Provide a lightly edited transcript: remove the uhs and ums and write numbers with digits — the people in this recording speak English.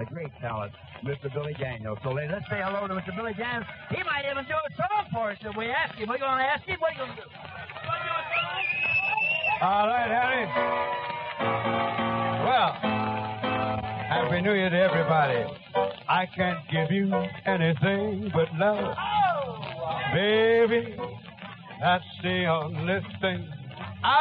the great talent, Mr. Billy Daniels. So let's say hello to Mr. Billy Daniels. He might even do a song for us if we ask him. We're going to ask him. What are you going to do? All right, Harry. Well, Happy New Year to everybody. I can't give you anything but love. Baby, that's the only thing